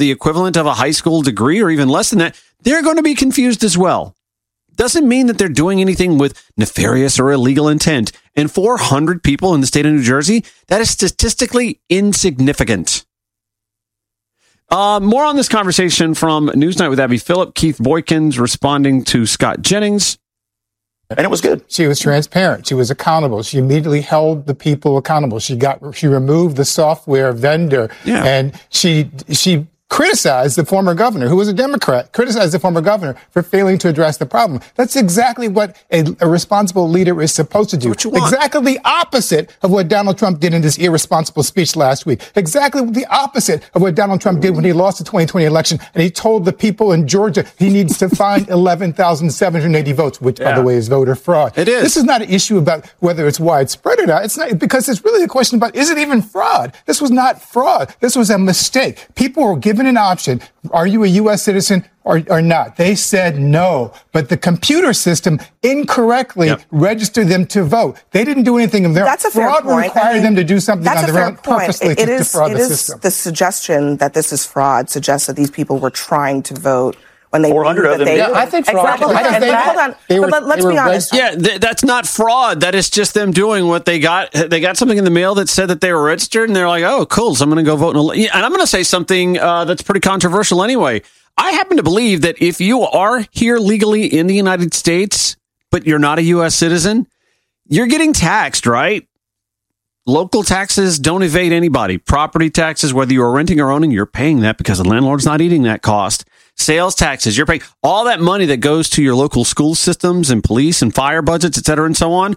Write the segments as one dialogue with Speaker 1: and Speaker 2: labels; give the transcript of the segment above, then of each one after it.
Speaker 1: the equivalent of a high school degree or even less than that, they're going to be confused as well. Doesn't mean that they're doing anything with nefarious or illegal intent. And 400 people in the state of New Jersey, that is statistically insignificant. More on this conversation from Newsnight with Abby Phillip. Keith Boykins responding to Scott Jennings.
Speaker 2: And it was good.
Speaker 3: She was transparent. She was accountable. She immediately held the people accountable. She removed the software vendor, and she criticized the former governor, who was a Democrat, criticized the former governor for failing to address the problem. That's exactly what a responsible leader is supposed to do. Exactly the opposite of what Donald Trump did in his irresponsible speech last week. Exactly the opposite of what Donald Trump did when he lost the 2020 election, and he told the people in Georgia he needs to find 11,780 votes, which, by the way, is voter fraud.
Speaker 1: It is.
Speaker 3: This is not an issue about whether it's widespread or not. It's not, because it's really a question about, is it even fraud? This was not fraud. This was a mistake. People were given an option. Are you a U.S. citizen or not? They said no. But the computer system incorrectly registered them to vote. They didn't do anything of their own.
Speaker 4: That's a fair point.
Speaker 3: Fraud required them to do something on their own purposely to defraud the system.
Speaker 4: The suggestion that this is fraud suggests that these people were trying to vote when they
Speaker 2: 400 of them.
Speaker 3: I think fraud.
Speaker 4: Hold on. Let's be honest.
Speaker 1: Yeah, that's not fraud. That is just them doing what they got. They got something in the mail that said that they were registered, and they're like, "Oh, cool! So I'm going to go vote." And I'm going to say something that's pretty controversial anyway. I happen to believe that if you are here legally in the United States, but you're not a U.S. citizen, you're getting taxed, right? Local taxes don't evade anybody. Property taxes, whether you're renting or owning, you're paying that because the landlord's not eating that cost. Sales taxes, you're paying all that money that goes to your local school systems and police and fire budgets, et cetera, and so on.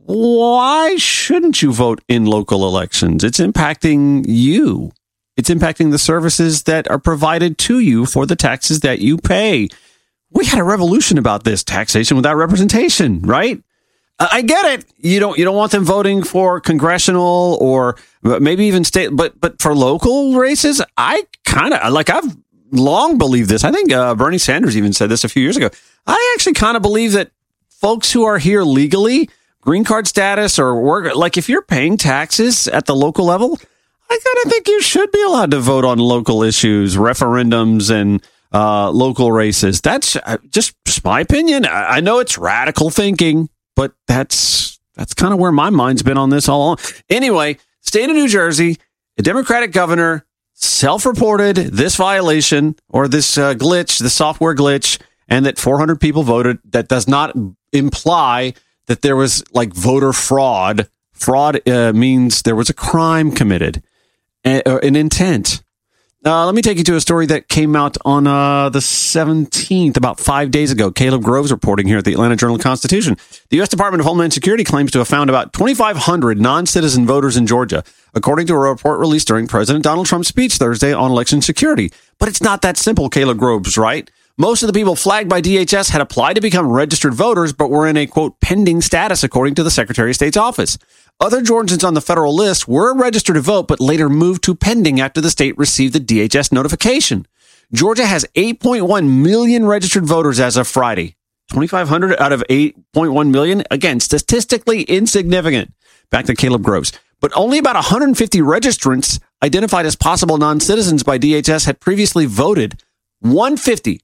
Speaker 1: Why shouldn't you vote in local elections? It's impacting you. It's impacting the services that are provided to you for the taxes that you pay. We had a revolution about this taxation without representation, right? I get it. You don't want them voting for congressional or maybe even state, but for local races, I kind of I've long believed this. I think Bernie Sanders even said this a few years ago. I actually kind of believe that folks who are here legally, green card status or work, like if you're paying taxes at the local level, I kind of think you should be allowed to vote on local issues, referendums, and local races. That's just my opinion. I know it's radical thinking, but that's kind of where my mind's been on this all along. Anyway, state of New Jersey, a Democratic governor self-reported this violation or this glitch, the software glitch, and that 400 people voted. That does not imply that there was like voter fraud. Fraud means there was a crime committed, an intent. Let me take you to a story that came out on the 17th, about 5 days ago. Caleb Groves reporting here at the Atlanta Journal-Constitution. The U.S. Department of Homeland Security claims to have found about 2,500 non-citizen voters in Georgia, according to a report released during President Donald Trump's speech Thursday on election security. But it's not that simple, Caleb Groves, right? Most of the people flagged by DHS had applied to become registered voters, but were in a, quote, pending status, according to the Secretary of State's office. Other Georgians on the federal list were registered to vote, but later moved to pending after the state received the DHS notification. Georgia has 8.1 million registered voters as of Friday. 2,500 out of 8.1 million? Again, statistically insignificant. Back to Caleb Groves. But only about 150 registrants identified as possible non-citizens by DHS had previously voted. 150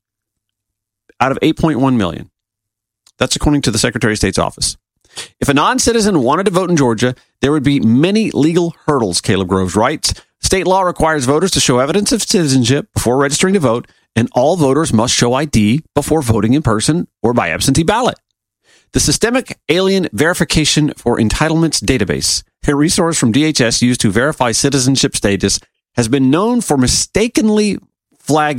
Speaker 1: out of 8.1 million. That's according to the Secretary of State's office. If a non-citizen wanted to vote in Georgia, there would be many legal hurdles, Caleb Groves writes. State law requires voters to show evidence of citizenship before registering to vote, and all voters must show ID before voting in person or by absentee ballot. The Systemic Alien Verification for Entitlements database, a resource from DHS used to verify citizenship status, has been known to mistakenly flag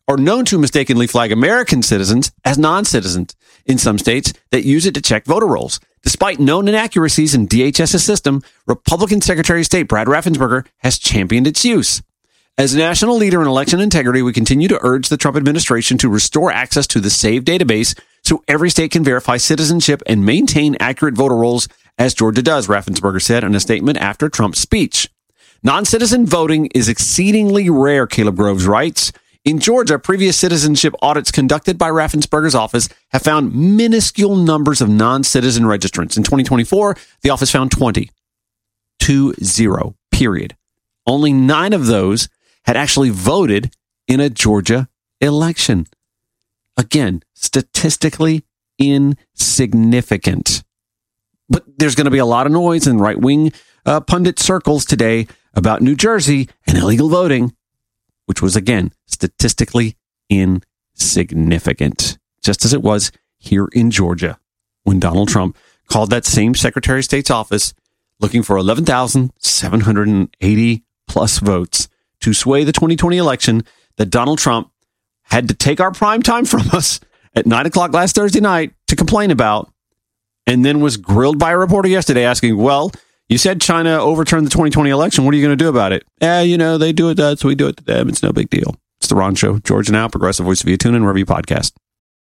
Speaker 1: American citizens as non-citizens in some states that use it to check voter rolls. Despite known inaccuracies in DHS's system, Republican Secretary of State Brad Raffensperger has championed its use. As a national leader in election integrity, we continue to urge the Trump administration to restore access to the SAVE database so every state can verify citizenship and maintain accurate voter rolls, as Georgia does, Raffensperger said in a statement after Trump's speech. Non-citizen voting is exceedingly rare, Caleb Groves writes. In Georgia, previous citizenship audits conducted by Raffensperger's office have found minuscule numbers of non-citizen registrants. In 2024, the office found 20. 20, period. Only 9 of those had actually voted in a Georgia election. Again, statistically insignificant. But there's going to be a lot of noise in right-wing pundit circles today about New Jersey and illegal voting, which was, again, statistically insignificant, just as it was here in Georgia when Donald Trump called that same Secretary of State's office looking for 11,780 plus votes to sway the 2020 election that Donald Trump had to take our prime time from us at 9 o'clock last Thursday night to complain about, and then was grilled by a reporter yesterday asking, well, you said China overturned the 2020 election. What are you going to do about it? They do it to us, so we do it to them. It's no big deal. It's The Ron Show. Georgia Now, Progressive Voice of you. Tune in wherever you podcast.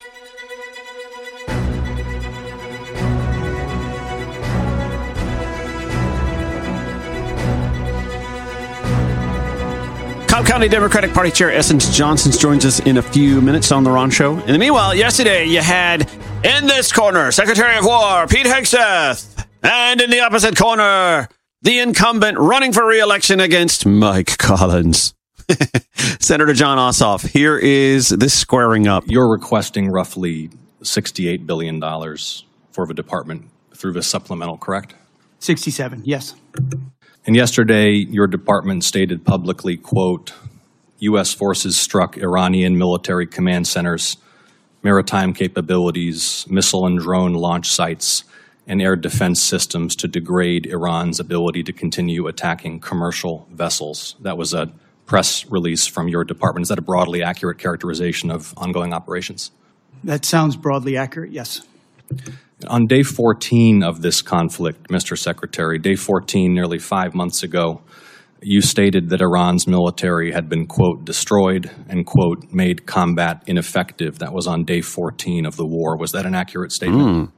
Speaker 1: Cobb County Democratic Party Chair Essence Johnson joins us in a few minutes on The Ron Show. In the meanwhile, yesterday you had in this corner Secretary of War Pete Hegseth, and in the opposite corner the incumbent running for re-election against Mike Collins, Senator Jon Ossoff. Here is this squaring up.
Speaker 5: You're requesting roughly $68 billion for the department through this supplemental, correct?
Speaker 6: 67, yes.
Speaker 5: And yesterday, your department stated publicly, quote, U.S. forces struck Iranian military command centers, maritime capabilities, missile and drone launch sites, and air defense systems to degrade Iran's ability to continue attacking commercial vessels. That was a press release from your department. Is that a broadly accurate characterization of ongoing operations?
Speaker 6: That sounds broadly accurate, yes.
Speaker 5: On day 14 of this conflict, Mr. Secretary, day 14, nearly 5 months ago, you stated that Iran's military had been, quote, destroyed and, quote, made combat ineffective. That was on day 14 of the war. Was that an accurate statement?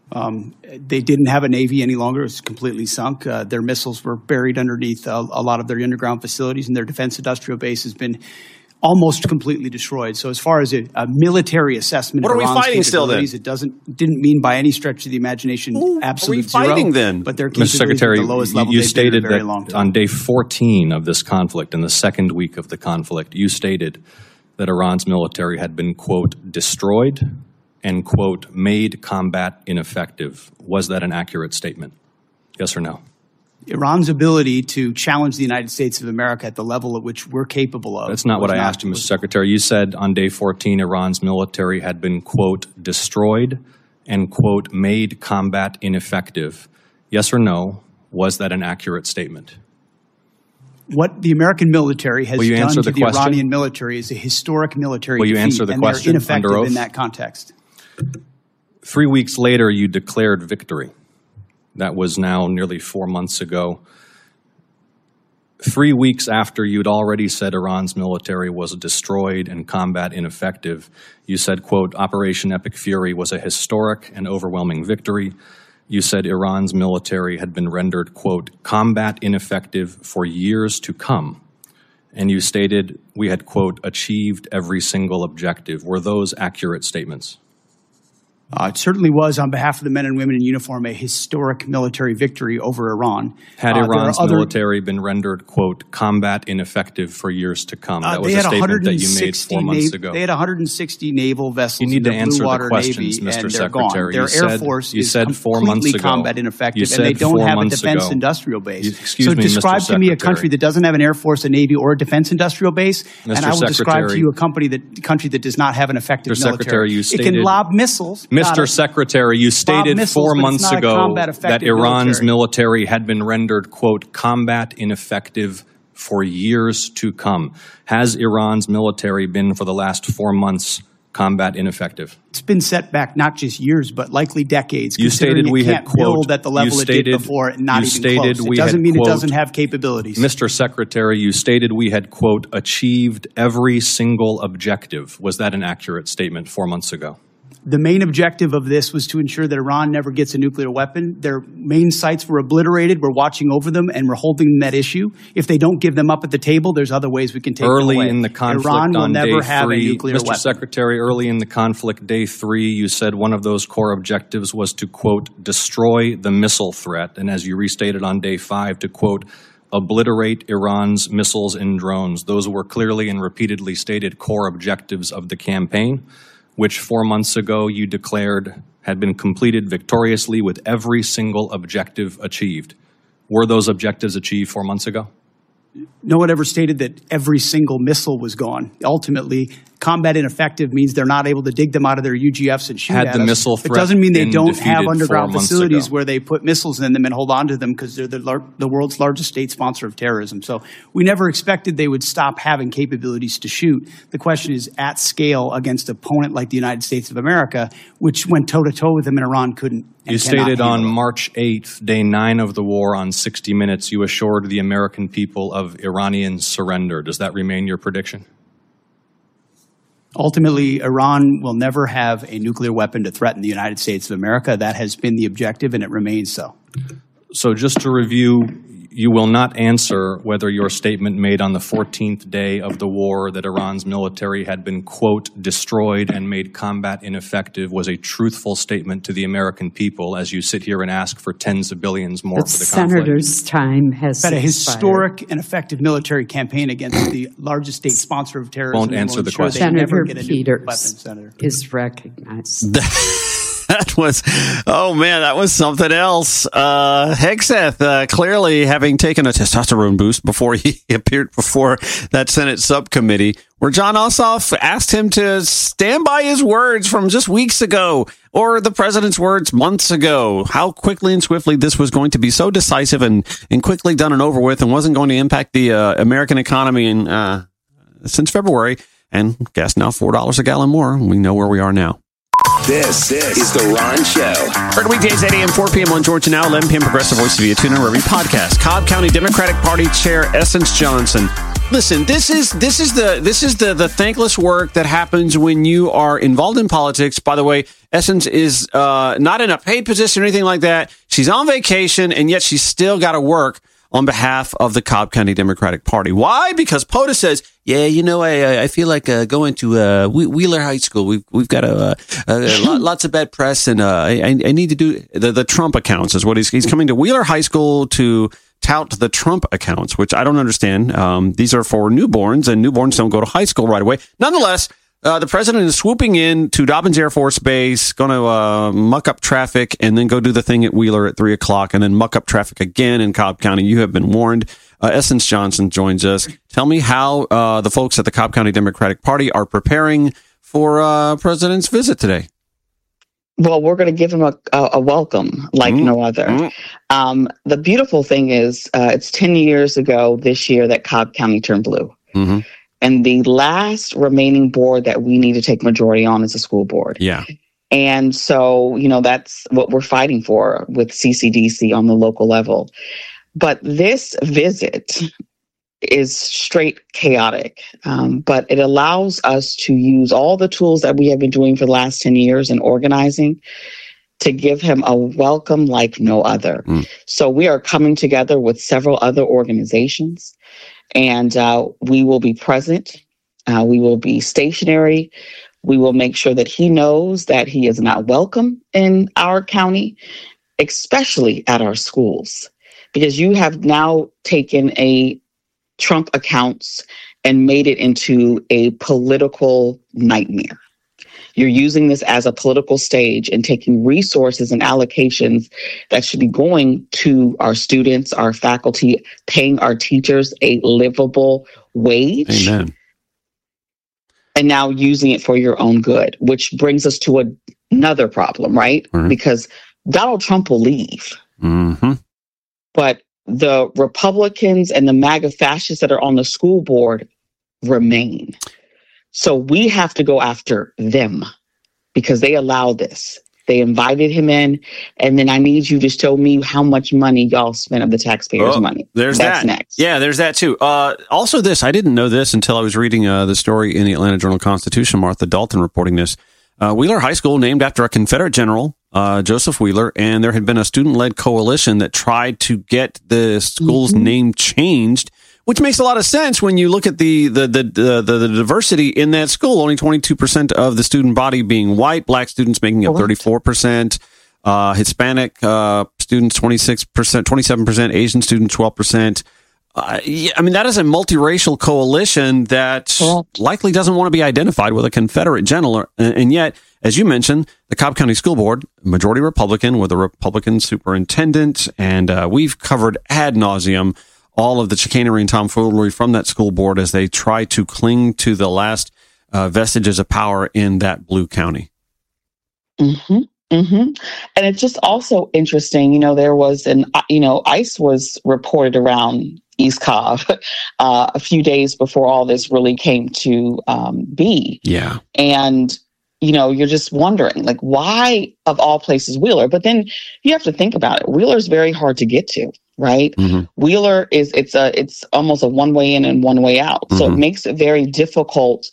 Speaker 6: They didn't have a Navy any longer. It was completely sunk. Their missiles were buried underneath a lot of their underground facilities, and their defense industrial base has been almost completely destroyed. So as far as a military assessment
Speaker 1: what
Speaker 6: of
Speaker 1: are we
Speaker 6: Iran's
Speaker 1: fighting still then?
Speaker 6: it didn't mean by any stretch of the imagination absolute
Speaker 1: zero. Are we fighting
Speaker 6: zero,
Speaker 1: then?
Speaker 6: But their
Speaker 5: Mr.
Speaker 6: capabilities
Speaker 5: Secretary,
Speaker 6: at the lowest level
Speaker 5: you
Speaker 6: they've been in
Speaker 5: stated
Speaker 6: a very
Speaker 5: that
Speaker 6: long time.
Speaker 5: on day 14 of this conflict, in the second week of the conflict, you stated that Iran's military had been, quote, destroyed and, quote, made combat ineffective. Was that an accurate statement? Yes or no?
Speaker 6: Iran's ability to challenge the United States of America at the level at which we're capable of.
Speaker 5: That's not what I asked you, Mr. Secretary. You said on day 14, Iran's military had been, quote, destroyed and, quote, made combat ineffective. Yes or no? Was that an accurate statement?
Speaker 6: What the American military has done to the
Speaker 5: question?
Speaker 6: Iranian military is a historic military
Speaker 5: Will you
Speaker 6: defeat,
Speaker 5: answer the
Speaker 6: and
Speaker 5: question
Speaker 6: they're ineffective
Speaker 5: under oath?
Speaker 6: in that context.
Speaker 5: 3 weeks later, you declared victory. That was now nearly 4 months ago. 3 weeks after you'd already said Iran's military was destroyed and combat ineffective, you said, quote, Operation Epic Fury was a historic and overwhelming victory. You said Iran's military had been rendered, quote, combat ineffective for years to come. And you stated we had, quote, achieved every single objective. Were those accurate statements?
Speaker 6: It certainly was, on behalf of the men and women in uniform, a historic military victory over Iran.
Speaker 5: Had Iran's military been rendered, quote, combat ineffective for years to come? That was a statement that you made 4 months ago.
Speaker 6: They had 160 naval vessels
Speaker 5: you need
Speaker 6: in
Speaker 5: to
Speaker 6: the
Speaker 5: answer
Speaker 6: Blue Water
Speaker 5: the questions,
Speaker 6: Navy,
Speaker 5: Mr.
Speaker 6: and they're
Speaker 5: Secretary.
Speaker 6: gone. Their Air Force is
Speaker 5: 4 months
Speaker 6: completely
Speaker 5: ago.
Speaker 6: combat ineffective,
Speaker 5: You
Speaker 6: and
Speaker 5: said
Speaker 6: they don't
Speaker 5: 4
Speaker 6: have a
Speaker 5: months
Speaker 6: defense
Speaker 5: ago.
Speaker 6: industrial base.
Speaker 5: Excuse
Speaker 6: so
Speaker 5: me,
Speaker 6: describe
Speaker 5: Mr.
Speaker 6: to me a
Speaker 5: Secretary.
Speaker 6: country that doesn't have an Air Force, a Navy, or a defense industrial base,
Speaker 5: Mr.
Speaker 6: and I will describe to
Speaker 5: Secretary.
Speaker 6: you a country that does not have an effective
Speaker 5: Mr.
Speaker 6: military.
Speaker 5: Secretary, you
Speaker 6: it
Speaker 5: stated-
Speaker 6: can lob missiles.
Speaker 5: Mr. Secretary, you stated
Speaker 6: missiles,
Speaker 5: 4
Speaker 6: but it's
Speaker 5: months
Speaker 6: not a
Speaker 5: ago
Speaker 6: combat-effective
Speaker 5: that Iran's
Speaker 6: military.
Speaker 5: military had been rendered, quote, combat ineffective for years to come. Has Iran's military been, for the last 4 months, combat ineffective?
Speaker 6: It's been set back not just years, but likely decades.
Speaker 5: You stated we had,
Speaker 6: can't
Speaker 5: quote,
Speaker 6: build at the level it did before, and not
Speaker 5: you
Speaker 6: even
Speaker 5: stated
Speaker 6: close.
Speaker 5: we
Speaker 6: It doesn't
Speaker 5: had,
Speaker 6: mean
Speaker 5: quote,
Speaker 6: it doesn't have capabilities.
Speaker 5: Mr. Secretary, you stated we had, quote, achieved every single objective. Was that an accurate statement 4 months ago?
Speaker 6: The main objective of this was to ensure that Iran never gets a nuclear weapon. Their main sites were obliterated. We're watching over them, and we're holding them that issue. If they don't give them up at the table, there's other ways we can take them away.
Speaker 5: Early in the conflict
Speaker 6: Iran will
Speaker 5: on
Speaker 6: never
Speaker 5: day
Speaker 6: have
Speaker 5: 3,
Speaker 6: a nuclear
Speaker 5: Mr.
Speaker 6: weapon.
Speaker 5: Secretary, early in the conflict, day 3, you said one of those core objectives was to, quote, destroy the missile threat. And as you restated on day 5, to, quote, obliterate Iran's missiles and drones. Those were clearly and repeatedly stated core objectives of the campaign, which 4 months ago you declared had been completed victoriously with every single objective achieved. Were those objectives achieved 4 months ago?
Speaker 6: No one ever stated that every single missile was gone. Ultimately, combat ineffective means they're not able to dig them out of their UGFs and shoot
Speaker 5: Had
Speaker 6: at
Speaker 5: the
Speaker 6: us.
Speaker 5: missile threat
Speaker 6: It doesn't mean they
Speaker 5: been
Speaker 6: don't have
Speaker 5: defeated
Speaker 6: underground
Speaker 5: 4 months
Speaker 6: facilities
Speaker 5: ago?
Speaker 6: where they put missiles in them and hold on to them because they're the world's largest state sponsor of terrorism. So we never expected they would stop having capabilities to shoot. The question is at scale against an opponent like the United States of America, which went toe-to-toe with them and Iran couldn't.
Speaker 5: You stated on March 8th, day 9 of the war on 60 Minutes, you assured the American people of Iranian surrender. Does that remain your prediction?
Speaker 6: Ultimately, Iran will never have a nuclear weapon to threaten the United States of America. That has been the objective, and it remains so.
Speaker 5: So just to review, you will not answer whether your statement made on the 14th day of the war that Iran's military had been, quote, destroyed and made combat ineffective was a truthful statement to the American people as you sit here and ask for tens of billions more for the conflict.
Speaker 7: Senator's time has
Speaker 6: But a
Speaker 7: expired.
Speaker 6: historic and effective military campaign against the largest state sponsor of terrorism.
Speaker 5: Won't answer the question.
Speaker 6: They never
Speaker 7: Senator
Speaker 6: get a nuclear weapon,
Speaker 7: Peters
Speaker 6: Senator.
Speaker 7: is recognized.
Speaker 1: That was, oh man, that was something else. Hegseth clearly having taken a testosterone boost before he appeared before that Senate subcommittee, where John Ossoff asked him to stand by his words from just weeks ago, or the president's words months ago, how quickly and swiftly this was going to be so decisive and quickly done and over with, and wasn't going to impact the American economy since February. And gas now $4 a gallon more. We know where we are now.
Speaker 8: This is The Ron Show.
Speaker 1: Heard weekdays 8 a.m., 4 p.m. on Georgia Now, 11 p.m. Progressive Voice via TuneIn wherever you podcast. Cobb County Democratic Party Chair Essence Johnson. Listen, this is the thankless work that happens when you are involved in politics. By the way, Essence is not in a paid position or anything like that. She's on vacation, and yet she's still got to work on behalf of the Cobb County Democratic Party. Why? Because POTUS says, yeah, you know, I feel like going to Wheeler High School. We've got lots of bad press, and I need to do the Trump accounts is what he's coming to Wheeler High School to tout the Trump accounts, which I don't understand. These are for newborns, and newborns don't go to high school right away. Nonetheless, the president is swooping in to Dobbins Air Force Base, going to muck up traffic, and then go do the thing at Wheeler at 3 o'clock, and then muck up traffic again in Cobb County. You have been warned. Essence Johnson joins us. Tell me how the folks at the Cobb County Democratic Party are preparing for President's visit today.
Speaker 9: Well, we're going to give him a welcome like no other. The beautiful thing is it's 10 years ago this year that Cobb County turned blue.
Speaker 1: Mm-hmm.
Speaker 9: And the last remaining board that we need to take majority on is the school board.
Speaker 1: Yeah.
Speaker 9: And so, you know, that's what we're fighting for with CCDC on the local level. But this visit is straight chaotic. But it allows us to use all the tools that we have been doing for the last 10 years in organizing to give him a welcome like no other. So we are coming together with several other organizations. And we will be present. We will be stationary. We will make sure that he knows that he is not welcome in our county, especially at our schools, because you have now taken a Trump accounts and made it into a political nightmare. You're using this as a political stage and taking resources and allocations that should be going to our students, our faculty, paying our teachers a livable wage.
Speaker 1: Amen.
Speaker 9: And now using it for your own good, which brings us to another problem, right?
Speaker 1: Mm-hmm.
Speaker 9: Because Donald Trump will leave.
Speaker 1: Mm-hmm.
Speaker 9: But the Republicans and the MAGA fascists that are on the school board remain. So we have to go after them because they allowed this. They invited him in. And then I need you to show me how much money y'all spent of the taxpayers' money.
Speaker 1: That's
Speaker 9: that. Next.
Speaker 1: Yeah, there's that too. Also this, I didn't know this until I was reading the story in the Atlanta Journal-Constitution, Martha Dalton reporting this. Wheeler High School named after a Confederate general, Joseph Wheeler, and there had been a student-led coalition that tried to get the school's name changed, which makes a lot of sense when you look at the diversity in that school. Only 22% of the student body being white, black students making up 34%, Hispanic students 26%, 27%, Asian students 12%. I mean, that is a multiracial coalition that likely doesn't want to be identified with a Confederate general. And yet, as you mentioned, the Cobb County School Board, majority Republican with a Republican superintendent. And we've covered ad nauseum all of the chicanery and tomfoolery from that school board as they try to cling to the last vestiges of power in that blue county.
Speaker 9: Mm-hmm. Mm-hmm. And it's just also interesting, there was ICE was reported around East Cobb a few days before all this really came to be.
Speaker 1: Yeah.
Speaker 9: And, you're just wondering, why of all places Wheeler? But then you have to think about it. Wheeler's very hard to get to, right?
Speaker 1: Mm-hmm.
Speaker 9: Wheeler it's almost a one way in and one way out. Mm-hmm. So it makes it very difficult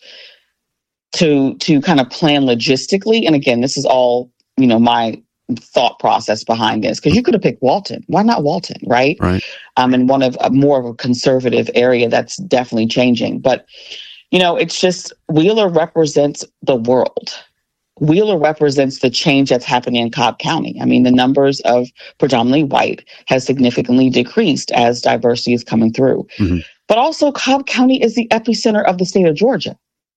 Speaker 9: to kind of plan logistically. And again, this is all, my thought process behind this, because you could have picked Walton. Why not Walton, right?
Speaker 1: Right.
Speaker 9: In one of more of a conservative area that's definitely changing. But, it's just Wheeler represents the world. Wheeler represents the change that's happening in Cobb County. I mean, the numbers of predominantly white has significantly decreased as diversity is coming through. Mm-hmm. But also Cobb County is the epicenter of the state of Georgia.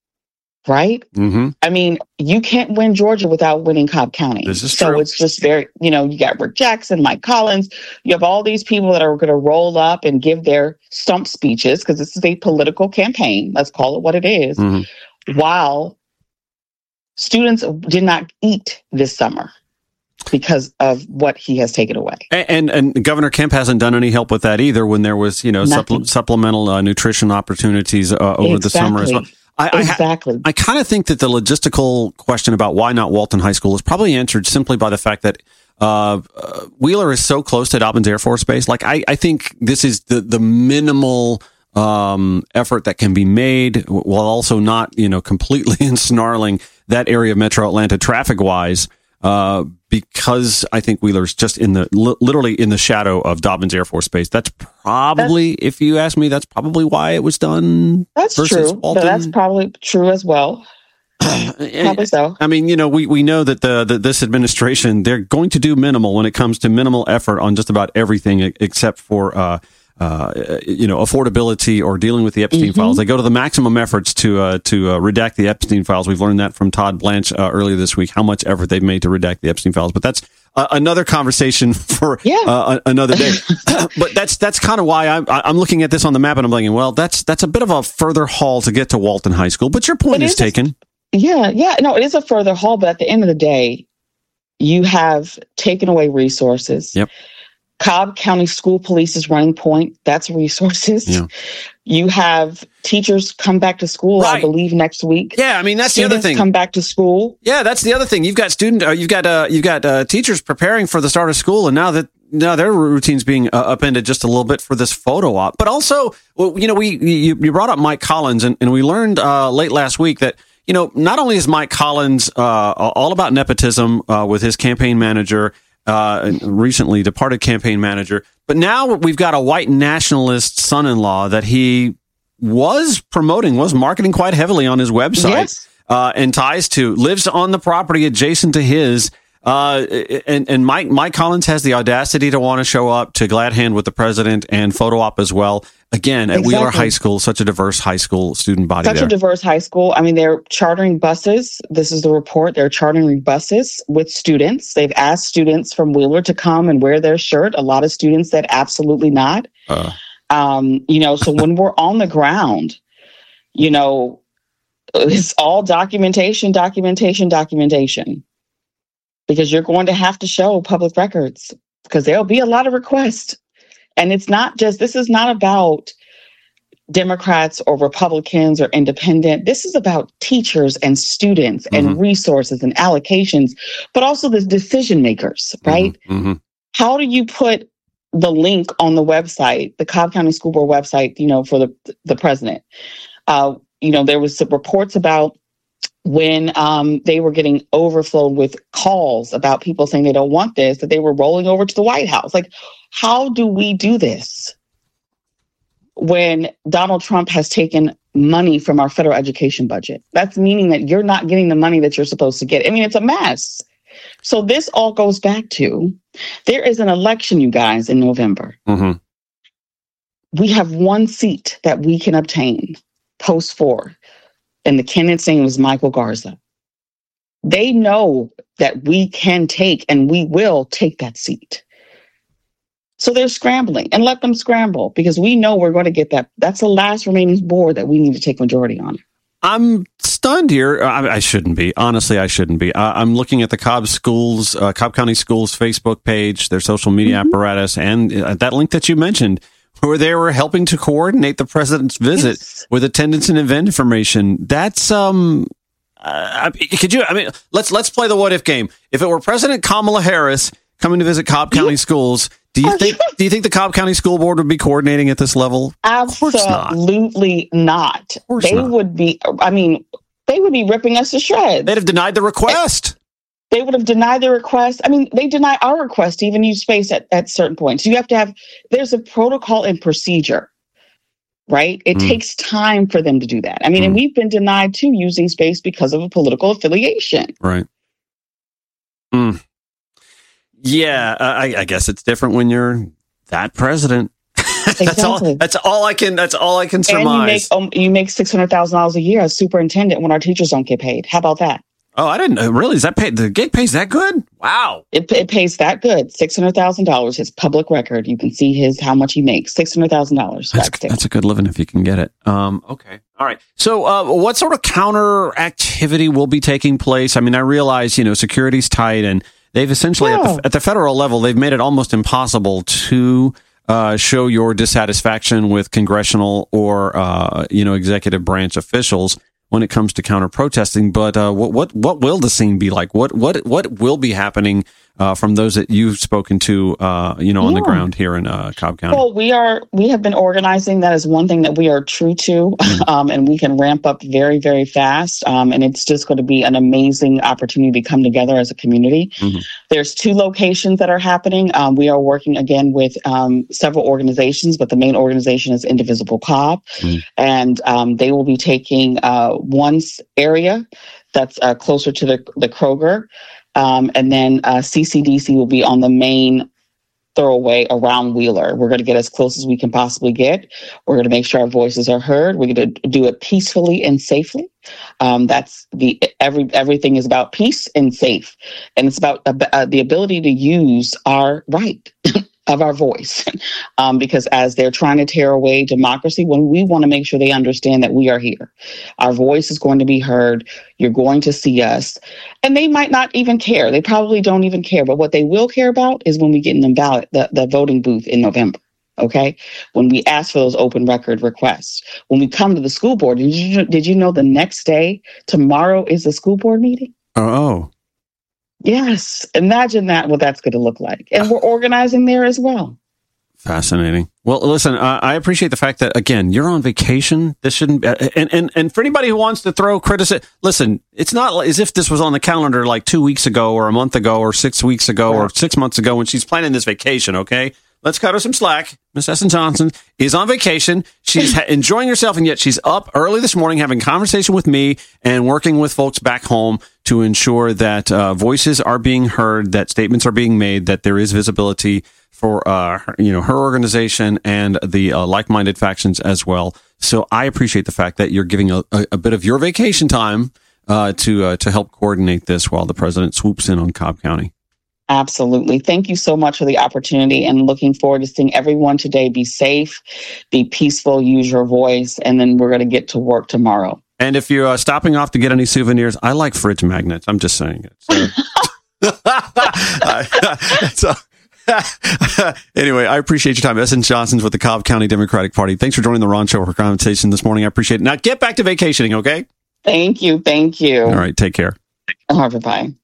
Speaker 9: Right?
Speaker 1: Mm-hmm.
Speaker 9: I mean, you can't win Georgia without winning Cobb County.
Speaker 1: This is
Speaker 9: so
Speaker 1: true.
Speaker 9: It's just very, you got Rick Jackson, Mike Collins. You have all these people that are going to roll up and give their stump speeches, because this is a political campaign. Let's call it what it is. Mm-hmm. While students did not eat this summer because of what he has taken away.
Speaker 1: And Governor Kemp hasn't done any help with that either when there was, supplemental nutrition opportunities over the summer as well.
Speaker 9: Exactly.
Speaker 1: I kind of think that the logistical question about why not Walton High School is probably answered simply by the fact that Wheeler is so close to Dobbins Air Force Base. I think this is the minimal effort that can be made while also not, completely ensnarling that area of Metro Atlanta traffic wise. Because I think Wheeler's just literally in the shadow of Dobbins Air Force Base. That's probably, if you ask me, that's probably why it was done.
Speaker 9: That's true.
Speaker 1: Walton.
Speaker 9: So that's probably true as well. Probably so.
Speaker 1: I mean, we know that this administration, they're going to do minimal when it comes to minimal effort on just about everything except for affordability or dealing with the Epstein
Speaker 9: mm-hmm.
Speaker 1: files. They go to the maximum efforts to redact the Epstein files. We've learned that from Todd Blanche earlier this week, how much effort they've made to redact the Epstein files. But that's another conversation for another day. But that's kind of why I'm looking at this on the map and I'm thinking, well, that's a bit of a further haul to get to Walton High School. But your point is taken.
Speaker 9: No, it is a further haul. But at the end of the day, you have taken away resources.
Speaker 1: Yep.
Speaker 9: Cobb County School Police is running point. That's resources.
Speaker 1: Yeah.
Speaker 9: You have teachers come back to school, right. I believe, next week.
Speaker 1: Yeah, I mean, that's
Speaker 9: Students
Speaker 1: the other thing.
Speaker 9: Come back to school.
Speaker 1: Yeah, that's the other thing. You've got teachers preparing for the start of school, and now their routine's being upended just a little bit for this photo op. But also, you brought up Mike Collins, and we learned late last week that not only is Mike Collins all about nepotism with his campaign manager. Recently departed campaign manager, but now we've got a white nationalist son-in-law that he was marketing quite heavily on his website,
Speaker 9: yes.
Speaker 1: And ties to, lives on the property adjacent to his. And Mike Collins has the audacity to want to show up to glad hand with the president and photo op as well. Again, at Wheeler High School, such a diverse high school student body.
Speaker 9: Such a diverse high school. I mean, they're chartering buses. This is the report. They're chartering buses with students. They've asked students from Wheeler to come and wear their shirt. A lot of students said absolutely not. So when we're on the ground, it's all documentation. Because you're going to have to show public records, because there'll be a lot of requests. And this is not about Democrats or Republicans or independent. This is about teachers and students mm-hmm. and resources and allocations, but also the decision makers, right?
Speaker 1: Mm-hmm.
Speaker 9: How do you put the link on the website, the Cobb County School Board website, for the president? There was some reports about when they were getting overflowed with calls about people saying they don't want this, that they were rolling over to the White House. How do we do this when Donald Trump has taken money from our federal education budget? That's meaning that you're not getting the money that you're supposed to get. I mean, it's a mess. So this all goes back to, there is an election, you guys, in November.
Speaker 1: Mm-hmm.
Speaker 9: we have one seat that we can obtain post 4, and the candidate's name is Michael Garza. They know that we can take and we will take that seat. So they're scrambling, and let them scramble, because we know we're going to get that. That's the last remaining board that we need to take majority on.
Speaker 1: I'm stunned here. I shouldn't be. Honestly, I shouldn't be. I'm looking at the Cobb County Schools Facebook page, their social media apparatus, and that link that you mentioned, where they were helping to coordinate the president's visit with attendance and event information. That's let's play the what if game. If it were President Kamala Harris coming to visit Cobb County Schools, do you think the Cobb County School Board would be coordinating at this level?
Speaker 9: Absolutely not. They would be ripping us to shreds.
Speaker 1: They'd have denied the request.
Speaker 9: They would have denied the request. I mean, they deny our request to even use space at certain points. You have to there's a protocol and procedure, right? It takes time for them to do that. I mean, and we've been denied too using space because of a political affiliation.
Speaker 1: Right. Yeah, I guess it's different when you're that president.
Speaker 9: Exactly.
Speaker 1: That's all I can surmise.
Speaker 9: And you make $600,000 a year as superintendent when our teachers don't get paid. How about that?
Speaker 1: Oh, I didn't really. Is that paid? The gig pays that good? Wow.
Speaker 9: It pays that good. $600,000. It's public record. You can see how much he makes. $600,000.
Speaker 1: That's a good living if you can get it. Okay. All right. So, what sort of counter activity will be taking place? I mean, I realize, security's tight, and they've essentially at the federal level, they've made it almost impossible to show your dissatisfaction with congressional or executive branch officials when it comes to counter protesting. But what will the scene be like? What will be happening from those that you've spoken to on the ground here in Cobb County?
Speaker 9: Well, we have been organizing. That is one thing that we are true to, and we can ramp up very, very fast. And it's just going to be an amazing opportunity to come together as a community. There's 2 locations that are happening. We are working again with several organizations, but the main organization is Indivisible Cobb, and they will be taking one area that's closer to the Kroger. And then CCDC will be on the main thoroughway around Wheeler. We're going to get as close as we can possibly get. We're going to make sure our voices are heard. We're going to do it peacefully and safely. That's everything is about peace and safe. And it's about the ability to use our right of our voice. Because as they're trying to tear away democracy, when we want to make sure they understand that we are here. Our voice is going to be heard. You're going to see us. And they might not even care. They probably don't even care. But what they will care about is when we get in the voting booth in November. Okay? When we ask for those open record requests. When we come to the school board, did you know the next day, tomorrow is the school board meeting?
Speaker 1: Oh.
Speaker 9: Yes. Imagine what that's going to look like. And we're organizing there as well.
Speaker 1: Fascinating. Well, listen, I appreciate the fact that, again, you're on vacation. This shouldn't and for anybody who wants to throw criticism, listen, it's not as if this was on the calendar like 2 weeks ago or a month ago or 6 weeks ago or 6 months ago when she's planning this vacation, okay? Let's cut her some slack. Miss Essen Johnson is on vacation. She's enjoying herself, and yet she's up early this morning having conversation with me and working with folks back home to ensure that voices are being heard, that statements are being made, that there is visibility for her organization and the like-minded factions as well. So I appreciate the fact that you're giving a bit of your vacation time to help coordinate this while the president swoops in on Cobb County.
Speaker 9: Absolutely. Thank you so much for the opportunity, and looking forward to seeing everyone today be safe, be peaceful, use your voice, and then we're going to get to work tomorrow. And
Speaker 1: if you're stopping off to get any souvenirs, I like fridge magnets. I'm just saying it. So. Anyway, I appreciate your time. Essen Johnson's with the Cobb County Democratic Party. Thanks for joining the Ron Show for conversation this morning. I appreciate it. Now get back to vacationing, okay?
Speaker 9: Thank you. All
Speaker 1: right, take care.
Speaker 9: Bye-bye.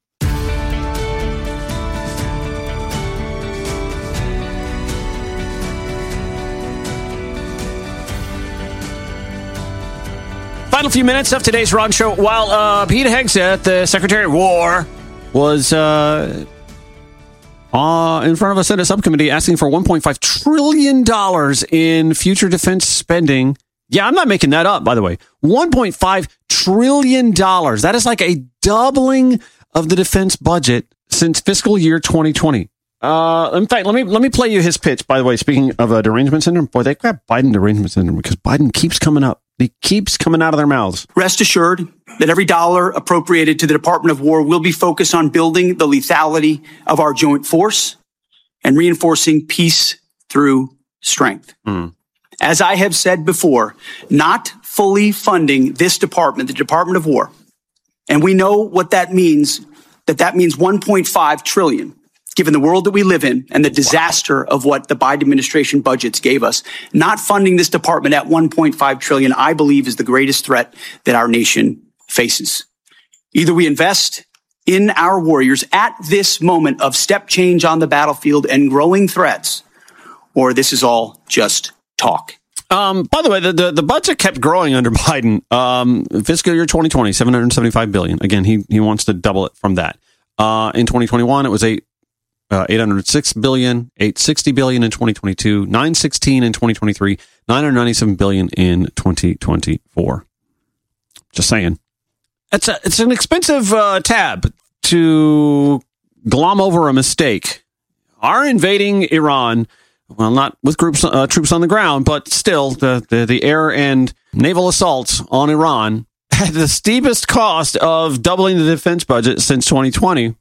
Speaker 1: Final few minutes of today's Ron Show. While Pete Hegseth, the Secretary of War, was in front of a Senate subcommittee asking for $1.5 trillion in future defense spending. Yeah, I'm not making that up, by the way. $1.5 trillion. That is like a doubling of the defense budget since fiscal year 2020. In fact, let me play you his pitch. By the way, speaking of derangement syndrome, boy, they got Biden derangement syndrome because Biden keeps coming up. He keeps coming out of their mouths.
Speaker 10: Rest assured that every dollar appropriated to the Department of War will be focused on building the lethality of our joint force and reinforcing peace through strength. As I have said before, not fully funding this department, the Department of War, and we know what that means, that means 1.5 trillion. Given the world that we live in and the disaster of what the Biden administration budgets gave us, not funding this department at 1.5 trillion, I believe, is the greatest threat that our nation faces. Either we invest in our warriors at this moment of step change on the battlefield and growing threats, or this is all just talk.
Speaker 1: By the way, the budget kept growing under Biden. Fiscal year 2020, $775 billion. Again, he wants to double it from that. In 2021, it was $806 billion, $860 billion in 2022, $916 in 2023, $997 billion in 2024. Just saying. It's an expensive tab to glom over a mistake. Our invading Iran, well, not with troops on the ground, but still the air and naval assaults on Iran had the steepest cost of doubling the defense budget since 2020.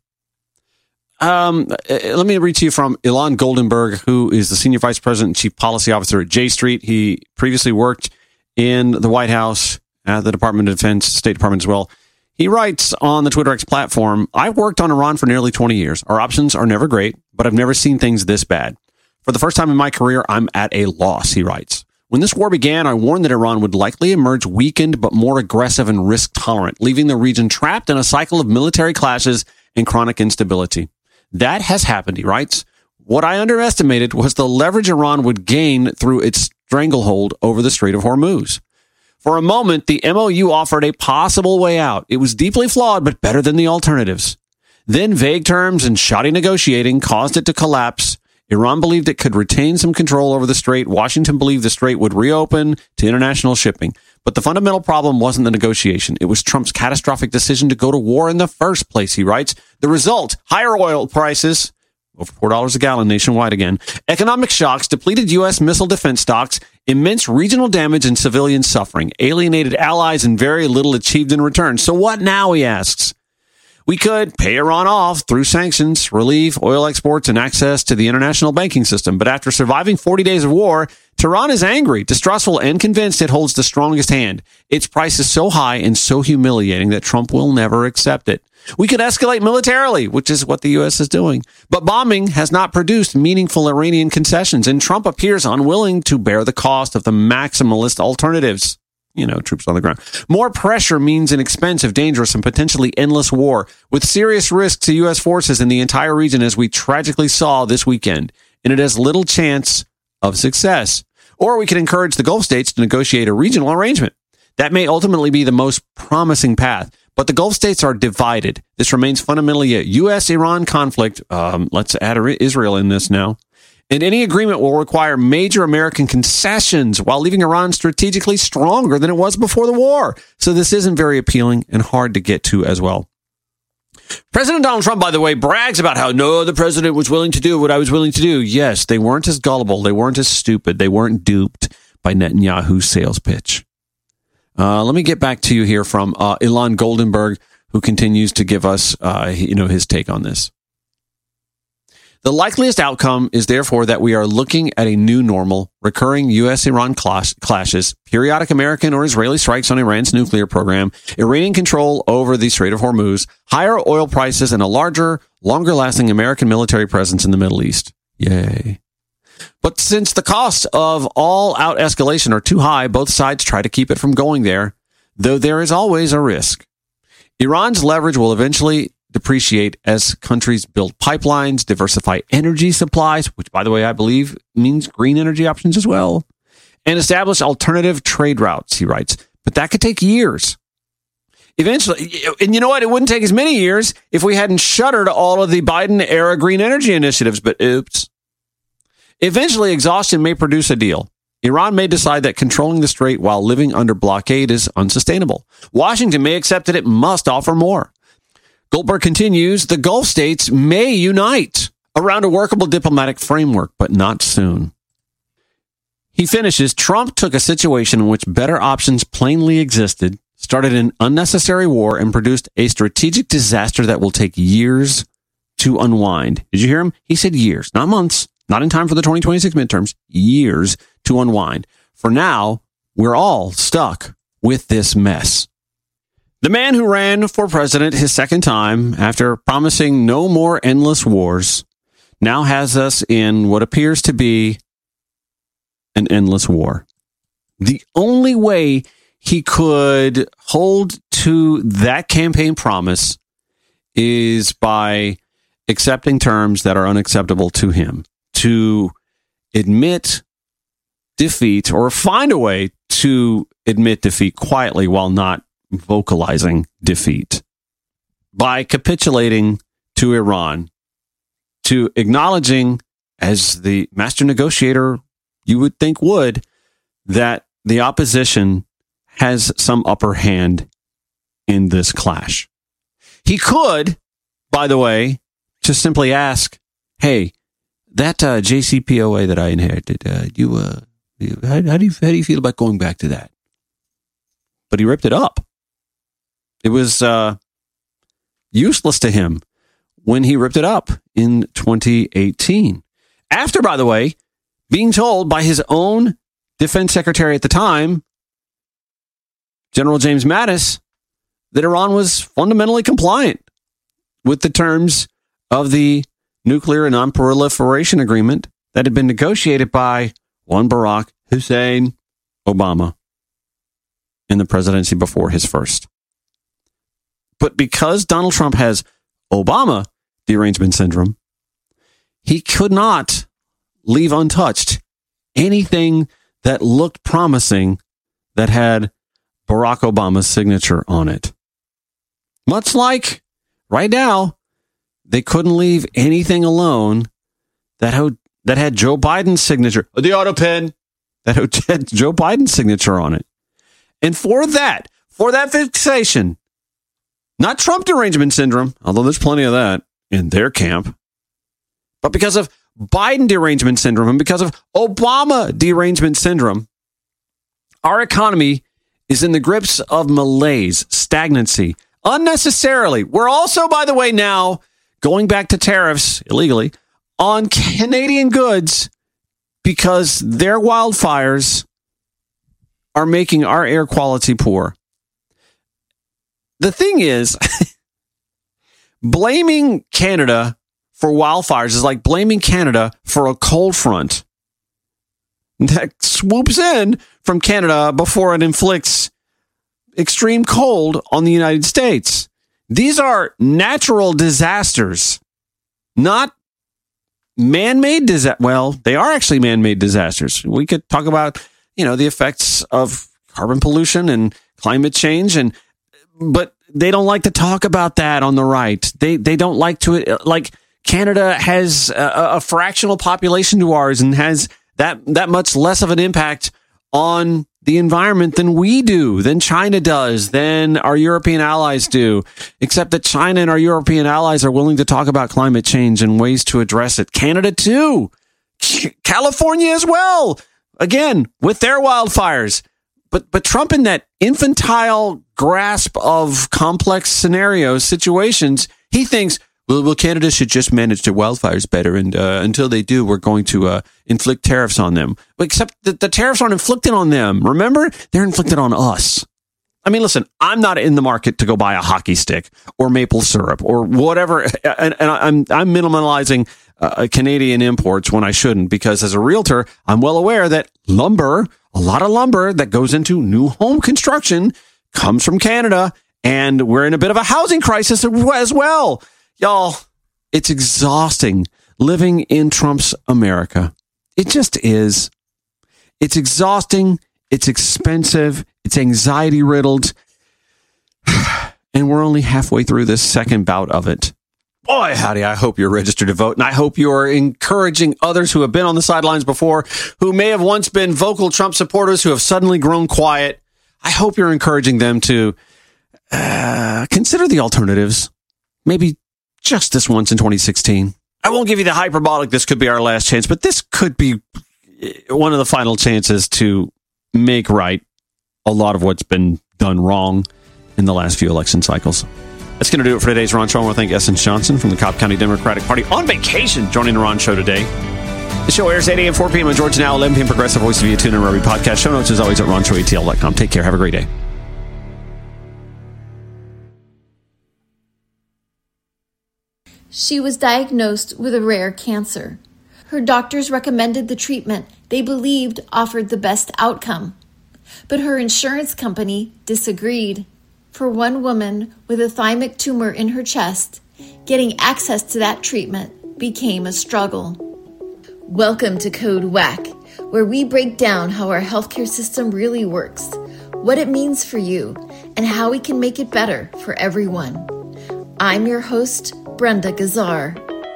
Speaker 1: Let me read to you from Ilan Goldenberg, who is the Senior Vice President and Chief Policy Officer at J Street. He previously worked in the White House, at the Department of Defense, State Department as well. He writes on the Twitter X platform, I've worked on Iran for nearly 20 years. Our options are never great, but I've never seen things this bad. For the first time in my career, I'm at a loss, he writes. When this war began, I warned that Iran would likely emerge weakened but more aggressive and risk-tolerant, leaving the region trapped in a cycle of military clashes and chronic instability. That has happened, he writes. What I underestimated was the leverage Iran would gain through its stranglehold over the Strait of Hormuz. For a moment, the MOU offered a possible way out. It was deeply flawed, but better than the alternatives. Then vague terms and shoddy negotiating caused it to collapse. Iran believed it could retain some control over the strait. Washington believed the strait would reopen to international shipping. But the fundamental problem wasn't the negotiation. It was Trump's catastrophic decision to go to war in the first place, he writes. The result, higher oil prices, over $4 a gallon nationwide again, economic shocks, depleted U.S. missile defense stocks, immense regional damage and civilian suffering, alienated allies, and very little achieved in return. So what now, he asks? We could pay Iran off through sanctions, relieve oil exports, and access to the international banking system. But after surviving 40 days of war, Tehran is angry, distrustful, and convinced it holds the strongest hand. Its price is so high and so humiliating that Trump will never accept it. We could escalate militarily, which is what the U.S. is doing. But bombing has not produced meaningful Iranian concessions, and Trump appears unwilling to bear the cost of the maximalist alternatives. You know, troops on the ground. More pressure means an expensive, dangerous, and potentially endless war with serious risks to U.S. forces in the entire region, as we tragically saw this weekend. And it has little chance of success. Or we could encourage the Gulf states to negotiate a regional arrangement. That may ultimately be the most promising path. But the Gulf states are divided. This remains fundamentally a U.S.-Iran conflict. Let's add Israel in this now. And any agreement will require major American concessions while leaving Iran strategically stronger than it was before the war. So this isn't very appealing and hard to get to as well. President Donald Trump, by the way, brags about how the president was willing to do what I was willing to do. Yes, they weren't as gullible. They weren't as stupid. They weren't duped by Netanyahu's sales pitch. Let me get back to you here from Ilan Goldenberg, who continues to give us his take on this. The likeliest outcome is therefore that we are looking at a new normal, recurring U.S.-Iran clashes, periodic American or Israeli strikes on Iran's nuclear program, Iranian control over the Strait of Hormuz, higher oil prices, and a larger, longer-lasting American military presence in the Middle East. Yay. But since the costs of all-out escalation are too high, both sides try to keep it from going there, though there is always a risk. Iran's leverage will eventually depreciate as countries build pipelines, diversify energy supplies, which, by the way, I believe means green energy options as well, and establish alternative trade routes, he writes. But that could take years. Eventually, and you know what? It wouldn't take as many years if we hadn't shuttered all of the Biden-era green energy initiatives, but oops. Eventually, exhaustion may produce a deal. Iran may decide that controlling the strait while living under blockade is unsustainable. Washington may accept that it must offer more. Goldberg continues, the Gulf states may unite around a workable diplomatic framework, but not soon. He finishes, Trump took a situation in which better options plainly existed, started an unnecessary war, and produced a strategic disaster that will take years to unwind. Did you hear him? He said years, not months, not in time for the 2026 midterms, years to unwind. For now, we're all stuck with this mess. The man who ran for president his second time after promising no more endless wars now has us in what appears to be an endless war. The only way he could hold to that campaign promise is by accepting terms that are unacceptable to him, to admit defeat or find a way to admit defeat quietly while not vocalizing defeat. By capitulating to Iran, to acknowledging, as the master negotiator you would think would, that the opposition has some upper hand in this clash. He could, by the way, just simply ask, hey, that JCPOA that I inherited, how do you feel about going back to that? But he ripped it up. It was useless to him when he ripped it up in 2018. After, by the way, being told by his own defense secretary at the time, General James Mattis, that Iran was fundamentally compliant with the terms of the nuclear and non-proliferation agreement that had been negotiated by one Barack Hussein Obama in the presidency before his first. But because Donald Trump has Obama derangement syndrome, he could not leave untouched anything that looked promising that had Barack Obama's signature on it. Much like right now, they couldn't leave anything alone that had Joe Biden's signature, the auto pen, that had Joe Biden's signature on it. And for that fixation, not Trump derangement syndrome, although there's plenty of that in their camp, but because of Biden derangement syndrome and because of Obama derangement syndrome, our economy is in the grips of malaise, stagnancy, unnecessarily. We're also, by the way, now going back to tariffs illegally on Canadian goods because their wildfires are making our air quality poor. The thing is, blaming Canada for wildfires is like blaming Canada for a cold front that swoops in from Canada before it inflicts extreme cold on the United States. These are natural disasters, not man-made disasters. Well, they are actually man-made disasters. We could talk about, the effects of carbon pollution and climate change, but they don't like to talk about that on the right. They don't like to, like Canada has a fractional population to ours and has that much less of an impact on the environment than we do, than China does, than our European allies do, except that China and our European allies are willing to talk about climate change and ways to address it. Canada too. California as well. Again, with their wildfires. But Trump, in that infantile grasp of complex scenarios, situations, he thinks, well, Canada should just manage their wildfires better, and until they do, we're going to inflict tariffs on them. Except that the tariffs aren't inflicted on them. Remember? They're inflicted on us. I mean, listen, I'm not in the market to go buy a hockey stick or maple syrup or whatever, and I'm minimalizing Canadian imports when I shouldn't, because as a realtor, I'm well aware that lumber, a lot of lumber that goes into new home construction comes from Canada, and we're in a bit of a housing crisis as well. Y'all, it's exhausting living in Trump's America. It just is. It's exhausting. It's expensive. It's anxiety-riddled. And we're only halfway through this second bout of it. Boy, howdy, I hope you're registered to vote, and I hope you are encouraging others who have been on the sidelines before, who may have once been vocal Trump supporters who have suddenly grown quiet. I hope you're encouraging them to consider the alternatives. Maybe just this once in 2016. I won't give you the hyperbolic, this could be our last chance, but this could be one of the final chances to make right a lot of what's been done wrong in the last few election cycles. That's going to do it for today's Ron Show. I want to thank Essence Johnson from the Cobb County Democratic Party on vacation joining the Ron Show today. The show airs 8 a.m., 4 p.m. on Georgia Now, 11 p.m. Progressive Voice via TuneIn and podcast. Show notes, as always, at ronshowatl.com. Take care. Have a great day.
Speaker 11: She was diagnosed with a rare cancer. Her doctors recommended the treatment they believed offered the best outcome. But her insurance company disagreed. For one woman with a thymic tumor in her chest, getting access to that treatment became a struggle. Welcome to Code WACK, where we break down how our healthcare system really works, what it means for you, and how we can make it better for everyone. I'm your host, Brenda Gazzar.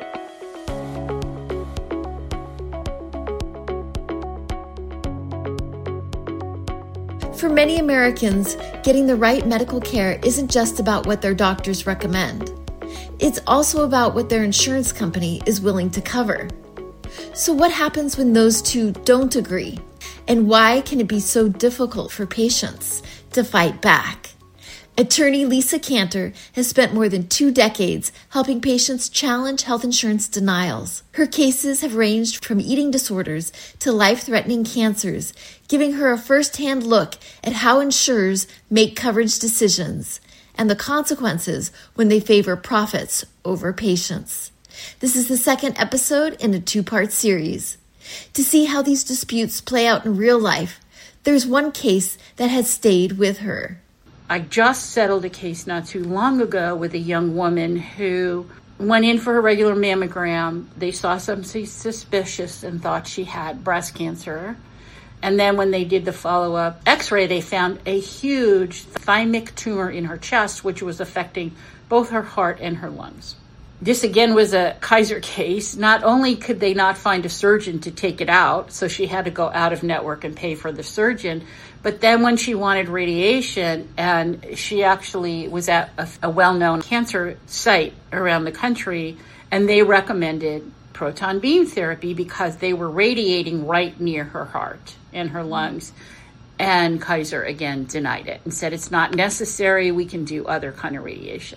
Speaker 11: For many Americans, getting the right medical care isn't just about what their doctors recommend. It's also about what their insurance company is willing to cover. So what happens when those two don't agree? And why can it be so difficult for patients to fight back? Attorney Lisa Cantor has spent more than 2 decades helping patients challenge health insurance denials. Her cases have ranged from eating disorders to life-threatening cancers, giving her a first-hand look at how insurers make coverage decisions and the consequences when they favor profits over patients. This is the second episode in a 2-part series. To see how these disputes play out in real life, there's one case that has stayed with her.
Speaker 12: I just settled a case not too long ago with a young woman who went in for her regular mammogram. They saw something suspicious and thought she had breast cancer. And then when they did the follow-up x-ray, they found a huge thymic tumor in her chest, which was affecting both her heart and her lungs. This again was a Kaiser case. Not only could they not find a surgeon to take it out, so she had to go out of network and pay for the surgeon, but then when she wanted radiation, and she actually was at a well-known cancer site around the country, and they recommended proton beam therapy because they were radiating right near her heart and her lungs. And Kaiser again denied it and said it's not necessary, we can do other kind of radiation.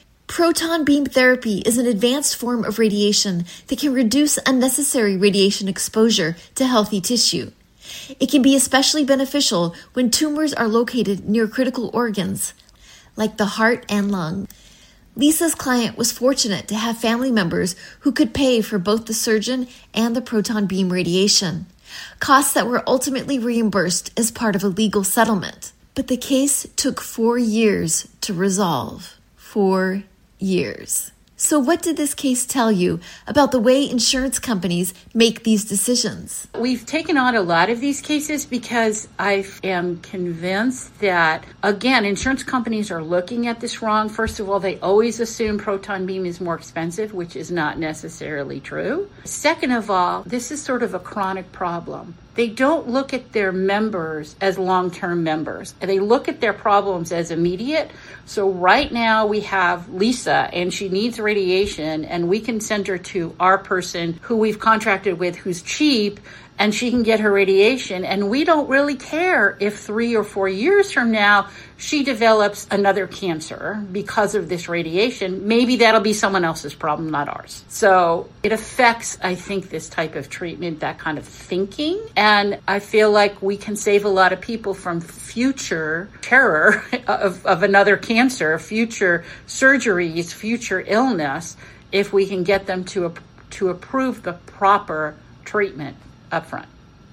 Speaker 11: Proton beam therapy is an advanced form of radiation that can reduce unnecessary radiation exposure to healthy tissue. It can be especially beneficial when tumors are located near critical organs, like the heart and lung. Lisa's client was fortunate to have family members who could pay for both the surgeon and the proton beam radiation, costs that were ultimately reimbursed as part of a legal settlement. But the case took 4 years to resolve. 4 years. So what did this case tell you about the way insurance companies make these decisions?
Speaker 12: We've taken on a lot of these cases because I am convinced that, again, insurance companies are looking at this wrong. First of all, they always assume proton beam is more expensive, which is not necessarily true. Second of all, this is sort of a chronic problem. They don't look at their members as long-term members. They look at their problems as immediate. So right now we have Lisa and she needs radiation and we can send her to our person who we've contracted with who's cheap and she can get her radiation. And we don't really care if 3 or 4 years from now she develops another cancer because of this radiation. Maybe that'll be someone else's problem, not ours. So it affects, I think, this type of treatment, that kind of thinking. And I feel like we can save a lot of people from future terror of another cancer, future surgeries, future illness, if we can get them to approve the proper treatment up front.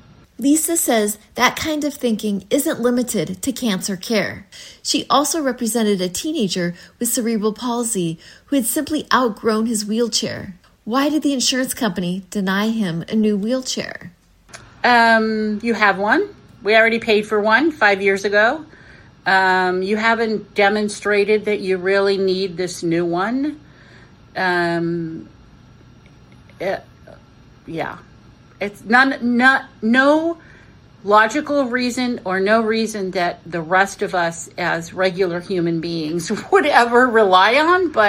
Speaker 11: Lisa says that kind of thinking isn't limited to cancer care. She also represented a teenager with cerebral palsy who had simply outgrown his wheelchair. Why did the insurance company deny him a new wheelchair?
Speaker 12: You have one. We already paid for one 5 years ago. You haven't demonstrated that you really need this new one. Yeah. It's no logical reason or no reason that the rest of us as regular human beings would ever rely on, but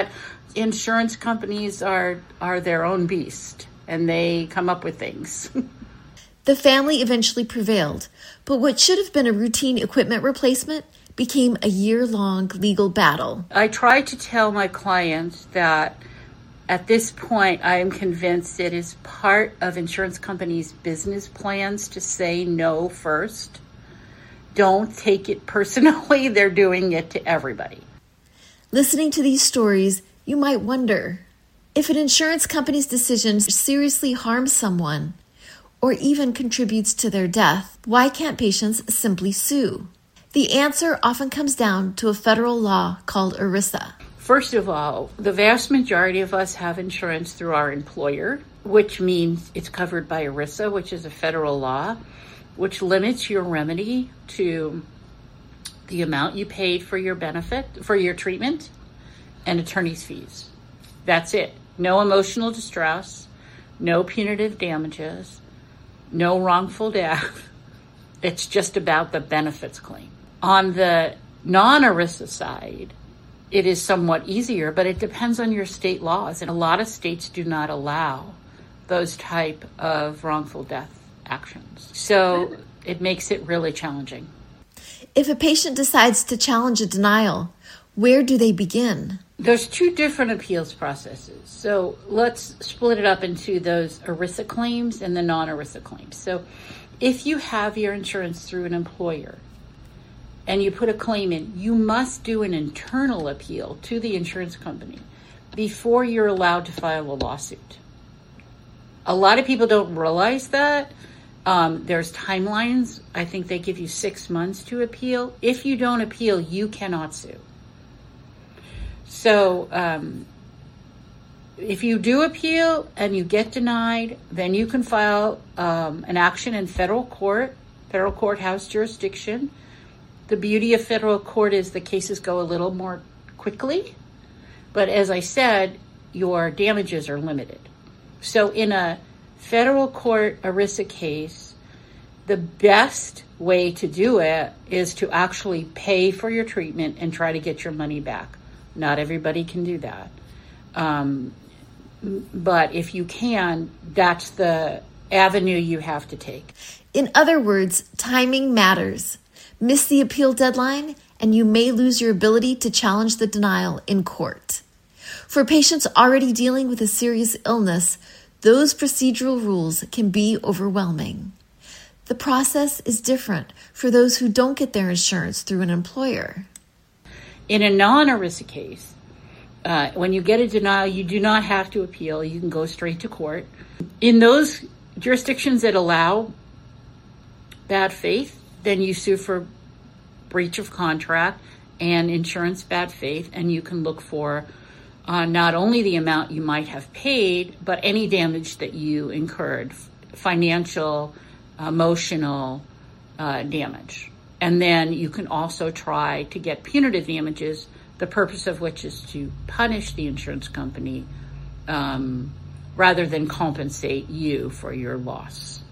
Speaker 12: Insurance companies are their own beast, and they come up with things.
Speaker 11: The family eventually prevailed, but what should have been a routine equipment replacement became a year-long legal battle.
Speaker 12: I try to tell my clients that at this point, I am convinced it is part of insurance companies' business plans to say no first. Don't take it personally. They're doing it to everybody.
Speaker 11: Listening to these stories, you might wonder, if an insurance company's decision seriously harms someone or even contributes to their death, why can't patients simply sue? The answer often comes down to a federal law called ERISA.
Speaker 12: First of all, the vast majority of us have insurance through our employer, which means it's covered by ERISA, which is a federal law, which limits your remedy to the amount you paid for your benefit, for your treatment, and attorney's fees. That's it. No emotional distress, no punitive damages, no wrongful death. It's just about the benefits claim. On the non-ERISA side, it is somewhat easier, but it depends on your state laws. And a lot of states do not allow those type of wrongful death actions. So it makes it really challenging.
Speaker 11: If a patient decides to challenge a denial, where do they begin?
Speaker 12: There's two different appeals processes. So let's split it up into those ERISA claims and the non-ERISA claims. So if you have your insurance through an employer and you put a claim in, you must do an internal appeal to the insurance company before you're allowed to file a lawsuit. A lot of people don't realize that. There's timelines. I think they give you 6 months to appeal. If you don't appeal, you cannot sue. So if you do appeal and you get denied, then you can file an action in federal courthouse jurisdiction. The beauty of federal court is the cases go a little more quickly. But as I said, your damages are limited. So in a federal court ERISA case, the best way to do it is to actually pay for your treatment and try to get your money back. Not everybody can do that. But if you can, that's the avenue you have to take.
Speaker 11: In other words, timing matters. Miss the appeal deadline, and you may lose your ability to challenge the denial in court. For patients already dealing with a serious illness, those procedural rules can be overwhelming. The process is different for those who don't get their insurance through an employer.
Speaker 12: In a non-ERISA case, when you get a denial, you do not have to appeal. You can go straight to court. In those jurisdictions that allow bad faith, then you sue for breach of contract and insurance bad faith, and you can look for not only the amount you might have paid, but any damage that you incurred, financial, emotional damage. And then you can also try to get punitive damages, the purpose of which is to punish the insurance company rather than compensate you for your loss.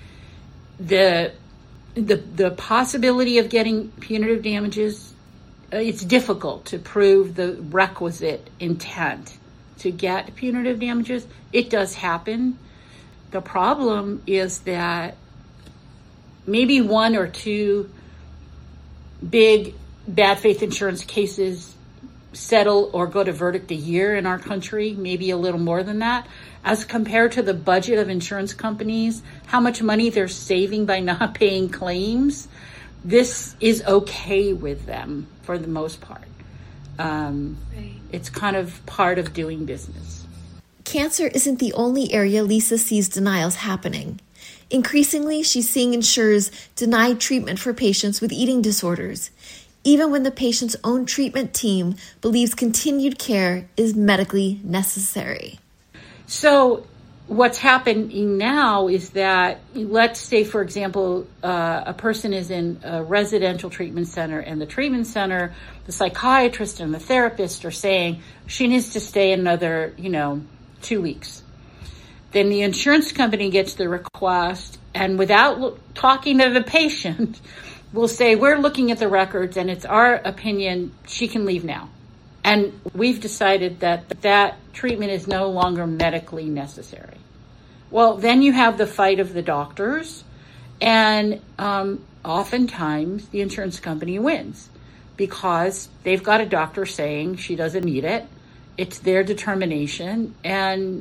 Speaker 12: The possibility of getting punitive damages, it's difficult to prove the requisite intent to get punitive damages. It does happen. The problem is that maybe one or two big bad faith insurance cases settle or go to verdict a year in our country, maybe a little more than that, as compared to the budget of insurance companies, how much money they're saving by not paying claims. This is okay with them for the most part. It's kind of part of doing business.
Speaker 11: Cancer isn't the only area Lisa sees denials happening. Increasingly, she's seeing insurers deny treatment for patients with eating disorders, even when the patient's own treatment team believes continued care is medically necessary.
Speaker 12: So what's happening now is that, let's say, for example, a person is in a residential treatment center, and the treatment center, the psychiatrist and the therapist are saying she needs to stay another, 2 weeks. Then the insurance company gets the request, and without talking to the patient, will say, we're looking at the records and it's our opinion she can leave now. And we've decided that that treatment is no longer medically necessary. Well, then you have the fight of the doctors, and oftentimes the insurance company wins because they've got a doctor saying she doesn't need it. It's their determination, and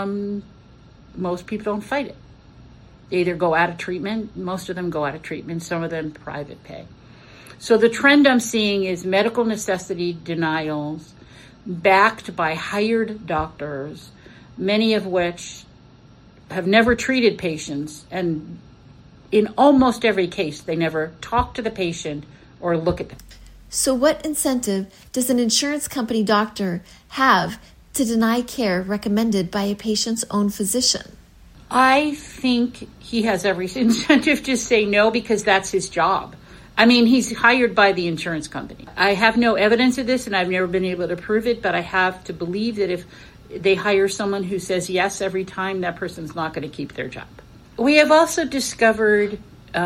Speaker 12: most people don't fight it. They either go out of treatment, most of them go out of treatment, some of them private pay. So the trend I'm seeing is medical necessity denials backed by hired doctors, many of which have never treated patients, and in almost every case, they never talk to the patient or look at them.
Speaker 11: So what incentive does an insurance company doctor have to deny care recommended by a patient's own physician?
Speaker 12: I think he has every incentive to say no because that's his job. I mean, he's hired by the insurance company. I have no evidence of this, and I've never been able to prove it, but I have to believe that if they hire someone who says yes every time, that person's not going to keep their job. We have also discovered,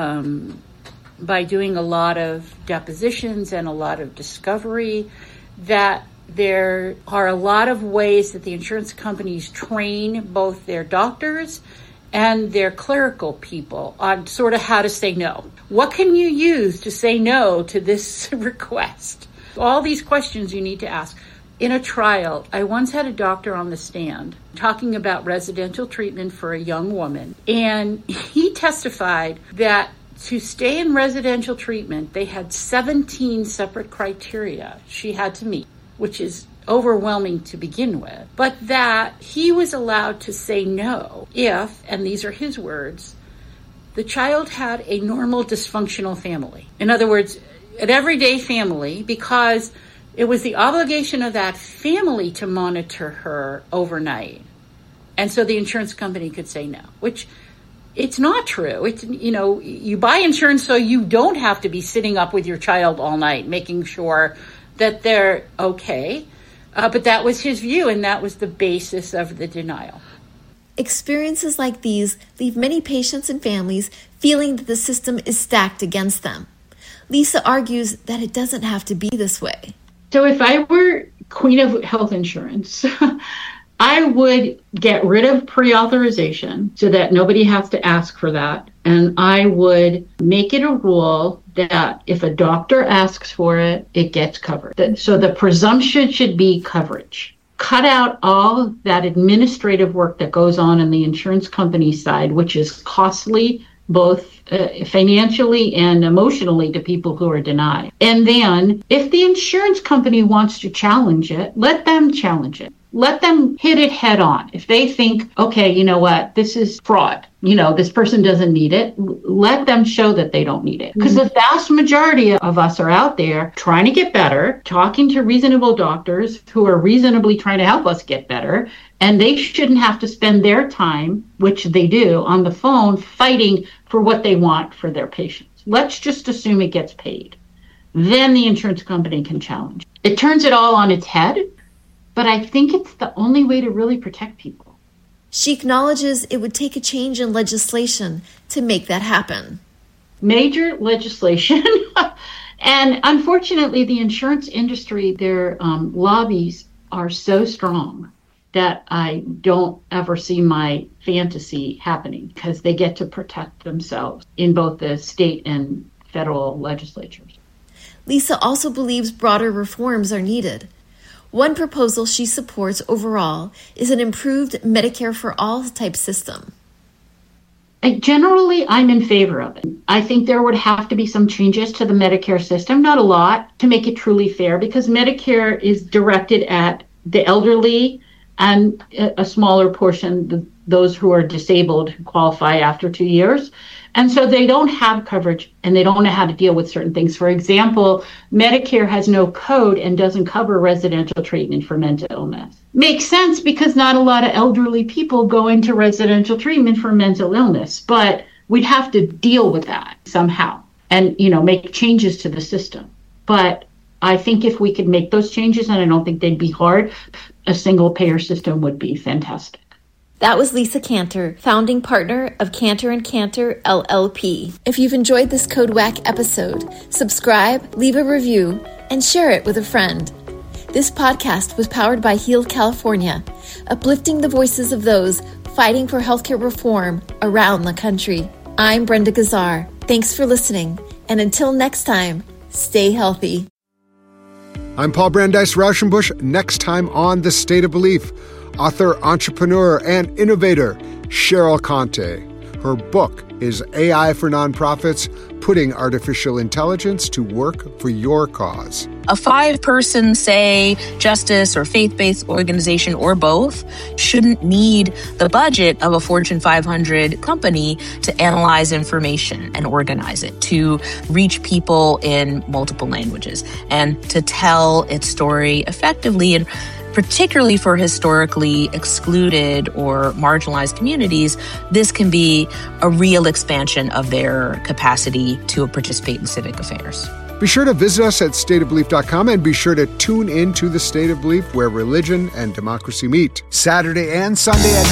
Speaker 12: by doing a lot of depositions and a lot of discovery, that there are a lot of ways that the insurance companies train both their doctors and their clerical people on sort of how to say no. What can you use to say no to this request? All these questions you need to ask. In a trial, I once had a doctor on the stand talking about residential treatment for a young woman, and he testified that to stay in residential treatment, they had 17 separate criteria she had to meet, which is overwhelming to begin with, but that he was allowed to say no if, and these are his words, the child had a normal dysfunctional family. In other words, an everyday family, because it was the obligation of that family to monitor her overnight. And so the insurance company could say no, which it's not true. It's, you buy insurance so you don't have to be sitting up with your child all night, making sure that they're okay. But that was his view, and that was the basis of the denial.
Speaker 11: Experiences like these leave many patients and families feeling that the system is stacked against them. Lisa argues that it doesn't have to be this way.
Speaker 13: So if I were queen of health insurance, I would get rid of pre-authorization so that nobody has to ask for that. And I would make it a rule that if a doctor asks for it, it gets covered. So the presumption should be coverage. Cut out all that administrative work that goes on the insurance company side, which is costly, both financially and emotionally to people who are denied. And then if the insurance company wants to challenge it, let them challenge it. Let them hit it head on. If they think, okay, you know what, this is fraud, this person doesn't need it, let them show that they don't need it. Because the vast majority of us are out there trying to get better, talking to reasonable doctors who are reasonably trying to help us get better, and they shouldn't have to spend their time, which they do, on the phone fighting for what they want for their patients. Let's just assume it gets paid. Then the insurance company can challenge. It turns it all on its head. But I think it's the only way to really protect people.
Speaker 11: She acknowledges it would take a change in legislation to make that happen.
Speaker 13: Major legislation. And unfortunately, the insurance industry, their lobbies are so strong that I don't ever see my fantasy happening because they get to protect themselves in both the state and federal legislatures.
Speaker 11: Lisa also believes broader reforms are needed. One proposal she supports overall is an improved Medicare for All type system.
Speaker 13: Generally, I'm in favor of it. I think there would have to be some changes to the Medicare system, not a lot, to make it truly fair, because Medicare is directed at the elderly and a smaller portion, those who are disabled who qualify after 2 years. And so they don't have coverage and they don't know how to deal with certain things. For example, Medicare has no code and doesn't cover residential treatment for mental illness. Makes sense because not a lot of elderly people go into residential treatment for mental illness, but we'd have to deal with that somehow and, make changes to the system. But I think if we could make those changes, and I don't think they'd be hard, a single payer system would be fantastic.
Speaker 11: That was Lisa Cantor, founding partner of Cantor & Cantor, LLP. If you've enjoyed this Code WAC episode, subscribe, leave a review, and share it with a friend. This podcast was powered by Heal California, uplifting the voices of those fighting for healthcare reform around the country. I'm Brenda Gazzar. Thanks for listening. And until next time, stay healthy.
Speaker 14: I'm Paul Brandeis Rauschenbusch. Next time on The State of Belief, author, entrepreneur, and innovator Cheryl Conte. Her book is AI for Nonprofits, Putting Artificial Intelligence to Work for Your Cause.
Speaker 15: A 5-person, say, justice or faith-based organization or both shouldn't need the budget of a Fortune 500 company to analyze information and organize it, to reach people in multiple languages, and to tell its story effectively. And particularly for historically excluded or marginalized communities, this can be a real expansion of their capacity to participate in civic affairs.
Speaker 14: Be sure to visit us at stateofbelief.com and be sure to tune in to The State of Belief, where religion and democracy meet. Saturday and Sunday at